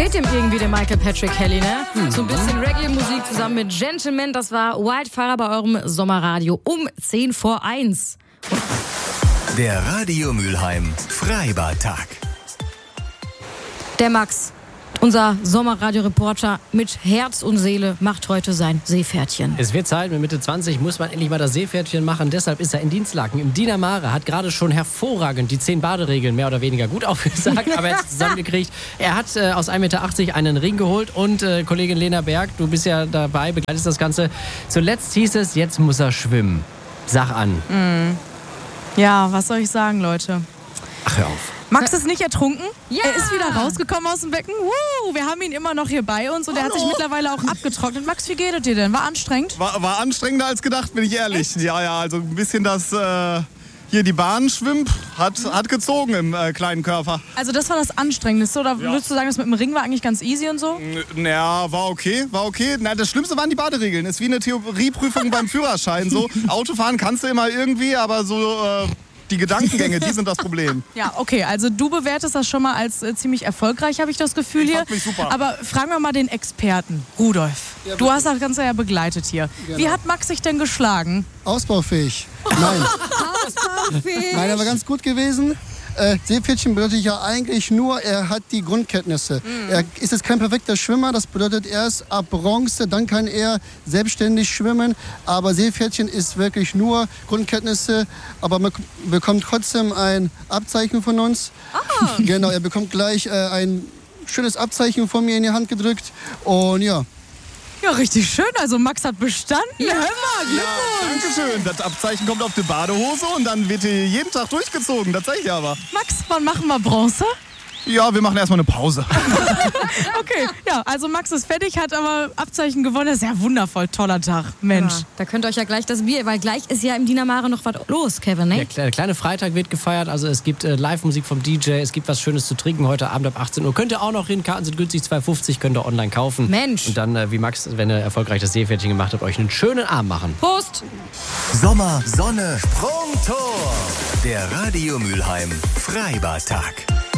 Steht dem irgendwie der Michael Patrick Kelly, ne? So ein bisschen Reggae-Musik zusammen mit Gentleman. Das war Wildfire bei eurem Sommerradio um 1:50. Der Radio Mülheim Freibadtag. Der Max, unser Sommerradio-Reporter mit Herz und Seele, macht heute sein Seepferdchen. Es wird Zeit, mit Mitte 20 muss man endlich mal das Seepferdchen machen. Deshalb ist er in Dienstlaken im Diener Mare, hat gerade schon hervorragend die 10 Baderegeln mehr oder weniger gut aufgesagt, aber er hat es zusammengekriegt. Er hat aus 1,80 Meter einen Ring geholt und Kollegin Lena Berg, du bist ja dabei, begleitest das Ganze. Zuletzt hieß es, jetzt muss er schwimmen. Sag an. Ja, was soll ich sagen, Leute? Ach, hör auf. Max ist nicht ertrunken. Ja. Er ist wieder rausgekommen aus dem Becken. Wir haben ihn immer noch hier bei uns und er hat sich mittlerweile auch abgetrocknet. Max, wie geht es dir denn? War anstrengend? War anstrengender als gedacht, bin ich ehrlich. Echt? Ja, also ein bisschen das hier die Bahn schwimmt, hat gezogen im kleinen Körper. Also das war das Anstrengendste, oder würdest du sagen, das mit dem Ring war eigentlich ganz easy und so? Naja, war okay. Na, das Schlimmste waren die Baderegeln. Ist wie eine Theorieprüfung beim Führerschein. So, Autofahren kannst du immer irgendwie, aber so die Gedankengänge, die sind das Problem. Ja, okay, also du bewertest das schon mal als ziemlich erfolgreich, habe ich das Gefühl hier. Fand mich super. Aber fragen wir mal den Experten, Rudolf. Ja, du hast das Ganze ja begleitet hier. Genau. Wie hat Max sich denn geschlagen? Ausbaufähig. Nein. Nein, aber ganz gut gewesen. Seepferdchen bedeutet ja eigentlich nur, er hat die Grundkenntnisse. Er ist jetzt kein perfekter Schwimmer, das bedeutet erst ab Bronze, dann kann er selbstständig schwimmen. Aber Seepferdchen ist wirklich nur Grundkenntnisse, aber man bekommt trotzdem ein Abzeichen von uns. Genau, er bekommt gleich ein schönes Abzeichen von mir in die Hand gedrückt und ja. Ja, richtig schön. Also Max hat bestanden. Ja. Hör mal, Glückwunsch. Dankeschön. Das Abzeichen kommt auf die Badehose und dann wird die jeden Tag durchgezogen. Das zeige ich aber. Max, wann machen wir Bronze? Ja, wir machen erstmal eine Pause. Okay, ja, also Max ist fertig, hat aber Abzeichen gewonnen. Das ist ja wundervoll, toller Tag, Mensch. Ja, da könnt ihr euch ja gleich das Bier, weil gleich ist ja im Diener Mare noch was los, Kevin, ne? Der kleine Freitag wird gefeiert, also es gibt Live-Musik vom DJ, es gibt was Schönes zu trinken heute Abend ab 18 Uhr. Könnt ihr auch noch hin, Karten sind günstig, 2,50, könnt ihr online kaufen. Mensch. Und dann, wie Max, wenn ihr erfolgreich das Seepferdchen gemacht habt, euch einen schönen Abend machen. Prost! Sommer, Sonne, Sprungtor. Der Radio Mülheim Freibadtag.